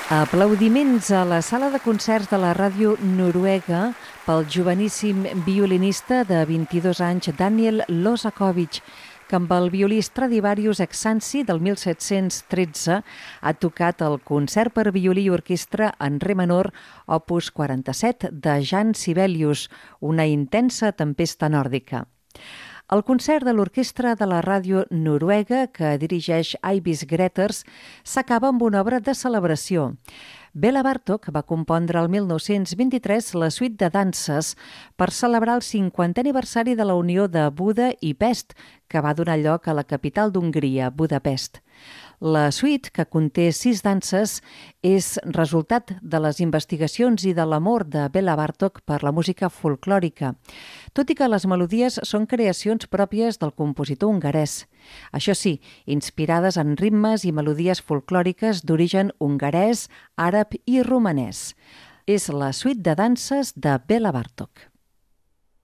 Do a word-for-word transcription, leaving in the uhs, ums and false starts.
Aplaudiments a la sala de concerts de la ràdio noruega pel joveníssim violinista de vint-i-dos anys Daniel Losakovic, que amb el violí Stradivarius Exanci del mil set-cents tretze ha tocat el concert per violí i orquestra en re menor opus quaranta-set de Jan Sibelius, una intensa tempesta nòrdica. El concert de l'orquestra de la ràdio noruega que dirigeix Ibis Greters s'acaba amb una obra de celebració. Bela Bartók va compondre el mil nou-cents vint-i-tres la suite de danses per celebrar el cinquantè aniversari de la unió de Buda i Pest, que va donar lloc a la capital d'Hongria, Budapest. La suite, que conté sis danses, és resultat de les investigacions i de l'amor de Bela Bartók per la música folclòrica, tot i que les melodies són creacions pròpies del compositor hongarès. Això sí, inspirades en ritmes i melodies folclòriques d'origen hongarès, àrab i romanès. És la suite de danses de Bela Bartók.